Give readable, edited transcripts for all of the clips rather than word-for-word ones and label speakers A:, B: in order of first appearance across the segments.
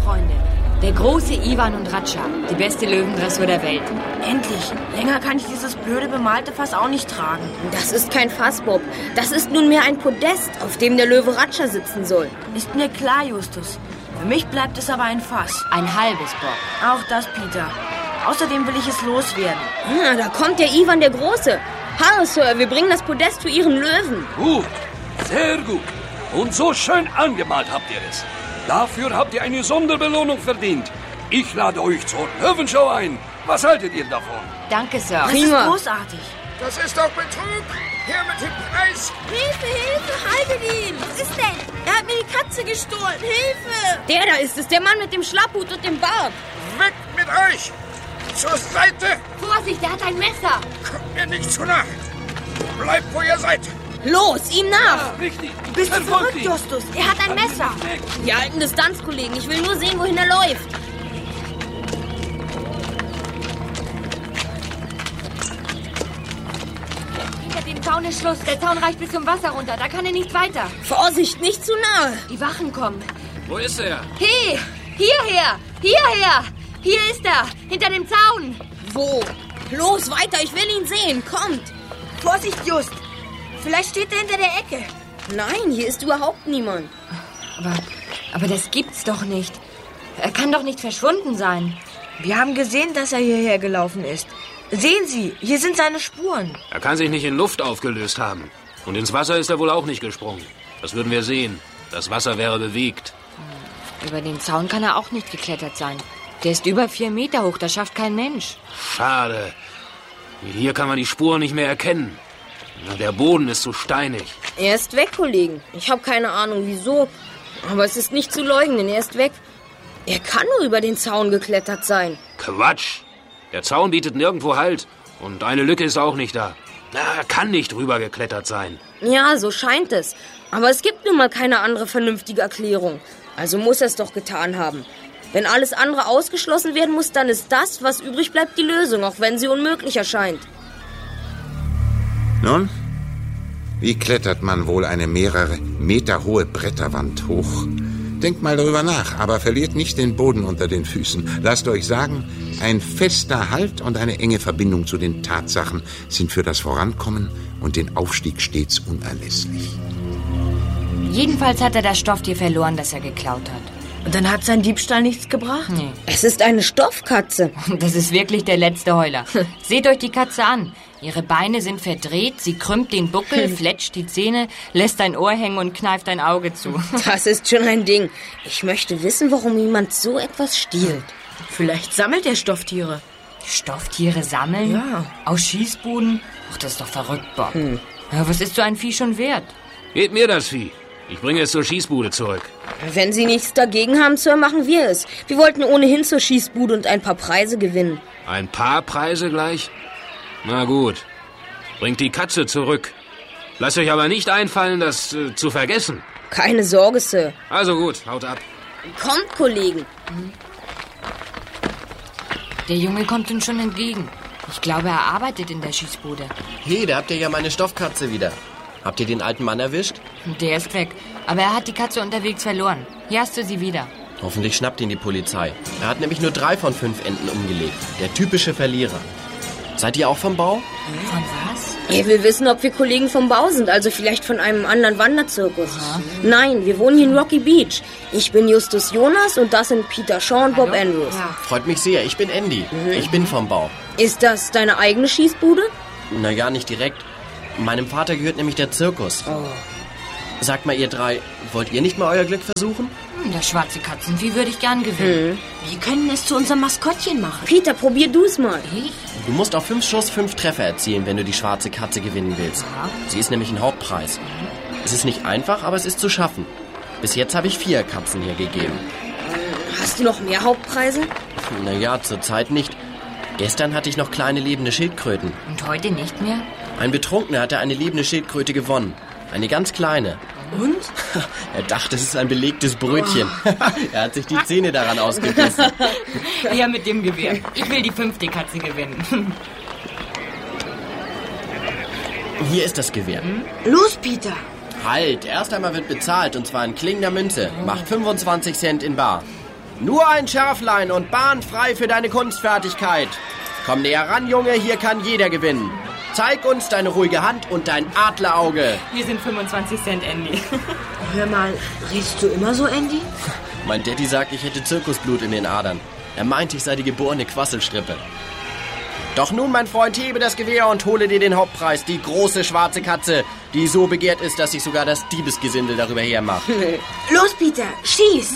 A: Freunde. Der große Ivan und Ratscha, die beste Löwendressur der Welt.
B: Endlich. Länger kann ich dieses blöde bemalte Fass auch nicht tragen.
C: Das ist kein Fass, Bob. Das ist nunmehr ein Podest, auf dem der Löwe Ratscha sitzen soll.
B: Ist mir klar, Justus. Für mich bleibt es aber ein Fass.
A: Ein halbes, Bob.
B: Auch das, Peter. Außerdem will ich es loswerden.
C: Da kommt der Ivan der Große. Hallo, Sir, wir bringen das Podest für Ihren Löwen.
D: Gut, sehr gut. Und so schön angemalt habt ihr es. Dafür habt ihr eine Sonderbelohnung verdient. Ich lade euch zur Löwenshow ein. Was haltet ihr davon?
A: Danke, Sir.
B: Das ist großartig.
E: Das ist doch Betrug. Her mit dem Preis.
F: Hilfe, Hilfe, haltet ihn. Was ist denn? Er hat mir die Katze gestohlen. Hilfe.
C: Der da ist es, der Mann mit dem Schlapphut und dem Bart.
E: Weg mit euch. Zur Seite.
F: Vorsicht, er hat ein Messer.
E: Kommt mir nicht zu nahe. Bleibt, wo ihr seid.
C: Los, ihm nach.
D: Ja, richtig.
B: Bist du verrückt, Justus?
F: Er hat ein Messer.
C: Die alten Distanzkollegen, ich will nur sehen, wohin er läuft.
A: Hinter dem Zaun ist Schluss. Der Zaun reicht bis zum Wasser runter. Da kann er nicht weiter.
C: Vorsicht, nicht zu nahe.
A: Die Wachen kommen.
D: Wo ist er?
A: Hey, hierher, hierher. Hier ist er, hinter dem Zaun.
C: Wo? Los, weiter, ich will ihn sehen. Kommt.
B: Vorsicht, Just. Vielleicht steht er hinter der Ecke.
C: Nein, hier ist überhaupt niemand.
A: Aber das gibt's doch nicht. Er kann doch nicht verschwunden sein.
B: Wir haben gesehen, dass er hierher gelaufen ist. Sehen Sie, hier sind seine Spuren.
G: Er kann sich nicht in Luft aufgelöst haben. Und ins Wasser ist er wohl auch nicht gesprungen. Das würden wir sehen. Das Wasser wäre bewegt.
A: Über den Zaun kann er auch nicht geklettert sein. Der ist über 4 Meter hoch, das schafft kein Mensch.
G: Schade. Hier kann man die Spuren nicht mehr erkennen. Der Boden ist so steinig.
C: Er ist weg, Kollegen. Ich habe keine Ahnung, wieso. Aber es ist nicht zu leugnen, er ist weg. Er kann nur über den Zaun geklettert sein.
G: Quatsch. Der Zaun bietet nirgendwo Halt. Und eine Lücke ist auch nicht da. Er kann nicht drüber geklettert sein.
C: Ja, so scheint es. Aber es gibt nun mal keine andere vernünftige Erklärung. Also muss er es doch getan haben. Wenn alles andere ausgeschlossen werden muss, dann ist das, was übrig bleibt, die Lösung, auch wenn sie unmöglich erscheint.
H: Nun, wie klettert man wohl eine mehrere Meter hohe Bretterwand hoch? Denkt mal darüber nach, aber verliert nicht den Boden unter den Füßen. Lasst euch sagen, ein fester Halt und eine enge Verbindung zu den Tatsachen sind für das Vorankommen und den Aufstieg stets unerlässlich.
A: Jedenfalls hat er das Stofftier verloren, das er geklaut hat.
B: Und dann hat sein Diebstahl nichts gebracht?
A: Nee.
C: Es ist eine Stoffkatze.
A: Das ist wirklich der letzte Heuler. Seht euch die Katze an. Ihre Beine sind verdreht, sie krümmt den Buckel, fletscht die Zähne, lässt ein Ohr hängen und kneift ein Auge zu.
C: Das ist schon ein Ding. Ich möchte wissen, warum jemand so etwas stiehlt.
B: Vielleicht sammelt er Stofftiere.
A: Stofftiere sammeln?
B: Ja.
A: Aus Schießbuden? Ach, das ist doch verrückt, Bob. Ja, was ist so ein Vieh schon wert?
G: Gebt mir das Vieh. Ich bringe es zur Schießbude zurück.
C: Wenn Sie nichts dagegen haben, Sir, machen wir es. Wir wollten ohnehin zur Schießbude und ein paar Preise gewinnen.
G: Ein paar Preise gleich? Na gut. Bringt die Katze zurück. Lasst euch aber nicht einfallen, das zu vergessen.
C: Keine Sorge, Sir.
G: Also gut, haut ab.
C: Kommt, Kollegen.
A: Der Junge kommt uns schon entgegen. Ich glaube, er arbeitet in der Schießbude.
I: Hey, da habt ihr ja meine Stoffkatze wieder. Habt ihr den alten Mann erwischt?
A: Der ist weg. Aber er hat die Katze unterwegs verloren. Hier hast du sie wieder.
I: Hoffentlich schnappt ihn die Polizei. Er hat nämlich nur 3 von 5 Enten umgelegt. Der typische Verlierer. Seid ihr auch vom Bau?
A: Von was?
C: Er will wissen, ob wir Kollegen vom Bau sind, also vielleicht von einem anderen Wanderzirkus. Aha. Nein, wir wohnen hier in Rocky Beach. Ich bin Justus Jonas und das sind Peter Shaw und Bob Andrews.
A: Ja.
I: Freut mich sehr, ich bin Andy. Ich bin vom Bau.
C: Ist das deine eigene Schießbude?
I: Naja, nicht direkt. Meinem Vater gehört nämlich der Zirkus.
C: Oh.
I: Sagt mal, ihr 3, wollt ihr nicht mal euer Glück versuchen?
A: Das schwarze Katzenvieh würde ich gern gewinnen.
B: Wir können es zu unserem Maskottchen machen.
C: Peter, probier du's mal.
A: Ich?
I: Du musst auf 5 Schuss 5 Treffer erzielen, wenn du die schwarze Katze gewinnen willst.
A: Aha.
I: Sie ist nämlich ein Hauptpreis. Es ist nicht einfach, aber es ist zu schaffen. Bis jetzt habe ich 4 Katzen hier gegeben.
C: Hast du noch mehr Hauptpreise?
I: Naja, zurzeit nicht. Gestern hatte ich noch kleine lebende Schildkröten.
A: Und heute nicht mehr?
I: Ein Betrunkener hatte eine lebende Schildkröte gewonnen. Eine ganz kleine.
B: Und?
I: Er dachte, es ist ein belegtes Brötchen. Er hat sich die Zähne daran ausgebissen.
A: Ja, mit dem Gewehr. Ich will die 5. Katze gewinnen.
I: Hier ist das Gewehr.
B: Los, Peter.
I: Halt, erst einmal wird bezahlt, und zwar in klingender Münze. Macht 25 Cent in bar. Nur ein Schärflein und bahnfrei für deine Kunstfertigkeit. Komm näher ran, Junge, hier kann jeder gewinnen. Zeig uns deine ruhige Hand und dein Adlerauge.
A: Hier sind 25 Cent, Andy.
B: Hör mal, redest du immer so, Andy?
I: Mein Daddy sagt, ich hätte Zirkusblut in den Adern. Er meinte, ich sei die geborene Quasselstrippe. Doch nun, mein Freund, hebe das Gewehr und hole dir den Hauptpreis, die große schwarze Katze, die so begehrt ist, dass sich sogar das Diebesgesindel darüber hermacht.
B: Los, Peter, schieß!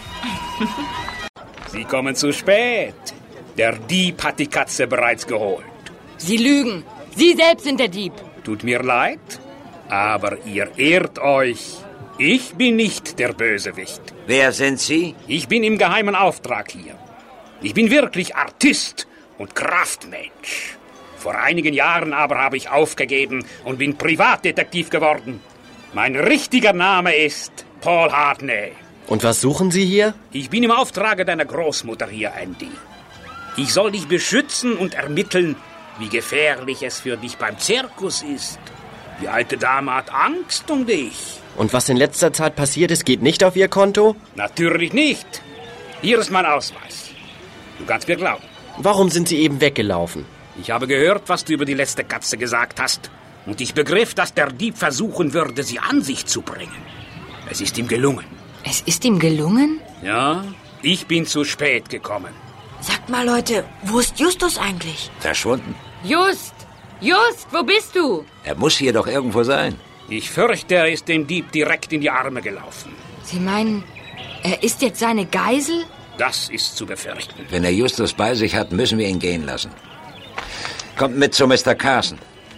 J: Sie kommen zu spät. Der Dieb hat die Katze bereits geholt.
A: Sie lügen. Sie selbst sind der Dieb.
J: Tut mir leid, aber ihr irrt euch. Ich bin nicht der Bösewicht.
K: Wer sind Sie?
J: Ich bin im geheimen Auftrag hier. Ich bin wirklich Artist und Kraftmensch. Vor einigen Jahren aber habe ich aufgegeben und bin Privatdetektiv geworden. Mein richtiger Name ist Paul Hardney.
I: Und was suchen Sie hier?
J: Ich bin im Auftrage deiner Großmutter hier, Andy. Ich soll dich beschützen und ermitteln, wie gefährlich es für dich beim Zirkus ist. Die alte Dame hat Angst um dich.
I: Und was in letzter Zeit passiert ist, geht nicht auf Ihr Konto?
J: Natürlich nicht. Hier ist mein Ausweis. Du kannst mir glauben.
I: Warum sind Sie eben weggelaufen?
J: Ich habe gehört, was du über die letzte Katze gesagt hast. Und ich begriff, dass der Dieb versuchen würde, sie an sich zu bringen. Es ist ihm gelungen.
A: Es ist ihm gelungen?
J: Ja, ich bin zu spät gekommen.
B: Sagt mal, Leute, wo ist Justus eigentlich?
K: Verschwunden.
A: Just, wo bist du?
K: Er muss hier doch irgendwo sein.
J: Ich fürchte, er ist dem Dieb direkt in die Arme gelaufen.
A: Sie meinen, er ist jetzt seine Geisel?
J: Das ist zu befürchten.
K: Wenn er Justus bei sich hat, müssen wir ihn gehen lassen. Kommt mit zu Mr. Carson.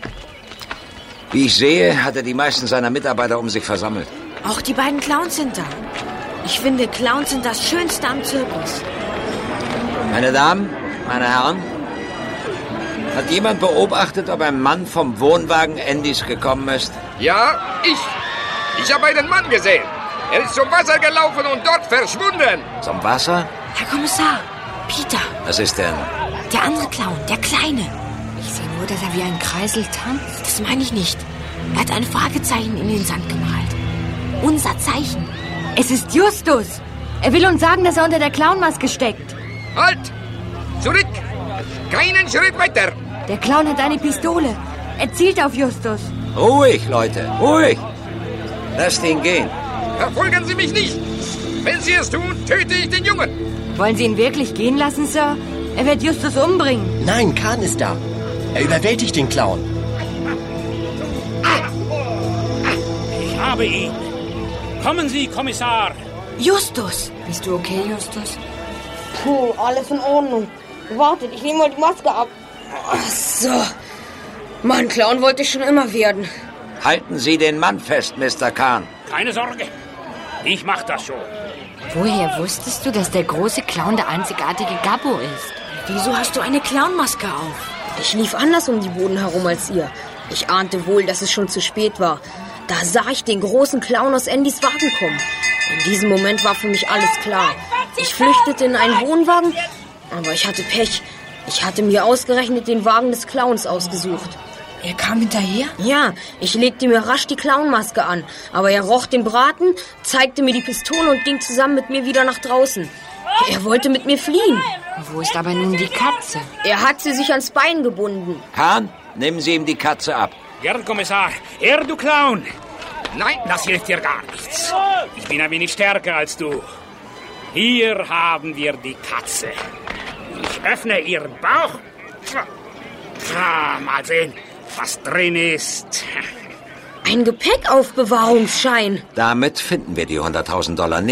K: Wie ich sehe, hat er die meisten seiner Mitarbeiter um sich versammelt.
B: Auch die beiden Clowns sind da. Ich finde, Clowns sind das Schönste am Zirkus.
K: Meine Damen, meine Herren, hat jemand beobachtet, ob ein Mann vom Wohnwagen Andys gekommen ist?
E: Ja, ich. Ich habe einen Mann gesehen. Er ist zum Wasser gelaufen und dort verschwunden.
K: Zum Wasser?
B: Herr Kommissar, Peter.
K: Was ist denn?
B: Der andere Clown, der Kleine.
A: Ich sehe nur, dass er wie ein Kreisel tanzt.
B: Das meine ich nicht. Er hat ein Fragezeichen in den Sand gemalt. Unser Zeichen.
A: Es ist Justus. Er will uns sagen, dass er unter der Clownmaske steckt.
E: Halt! Zurück! Keinen Schritt weiter!
A: Der Clown hat eine Pistole. Er zielt auf Justus.
K: Ruhig, Leute, ruhig! Lasst ihn gehen.
E: Verfolgen Sie mich nicht! Wenn Sie es tun, töte ich den Jungen!
A: Wollen Sie ihn wirklich gehen lassen, Sir? Er wird Justus umbringen.
I: Nein, Kahn ist da. Er überwältigt den Clown.
J: Ich habe ihn. Kommen Sie, Kommissar.
B: Justus!
A: Bist du okay, Justus?
C: Puh, alles in Ordnung. Wartet, ich nehme mal die Maske ab. Ach so. Mann, Clown wollte ich schon immer werden.
K: Halten Sie den Mann fest, Mr. Kahn.
J: Keine Sorge. Ich mach das schon.
A: Woher wusstest du, dass der große Clown der einzigartige Gabbo ist?
B: Wieso hast du eine Clownmaske auf?
C: Ich lief anders um die Boden herum als ihr. Ich ahnte wohl, dass es schon zu spät war. Da sah ich den großen Clown aus Andys Wagen kommen. In diesem Moment war für mich alles klar. Ich flüchtete in einen Wohnwagen, aber ich hatte Pech. Ich hatte mir ausgerechnet den Wagen des Clowns ausgesucht.
B: Er kam hinterher?
C: Ja, ich legte mir rasch die Clownmaske an, aber er roch den Braten, zeigte mir die Pistole und ging zusammen mit mir wieder nach draußen. Er wollte mit mir fliehen.
A: Wo ist aber nun die Katze?
C: Er hat sie sich ans Bein gebunden.
K: Kahn, nehmen Sie ihm die Katze ab.
J: Gern, Kommissar. Du Clown. Nein, das hilft dir gar nichts. Ich bin ein wenig stärker als du. Hier haben wir die Katze. Ich öffne ihren Bauch. Mal sehen, was drin ist.
C: Ein Gepäckaufbewahrungsschein.
K: Damit finden wir die $100.000 nicht.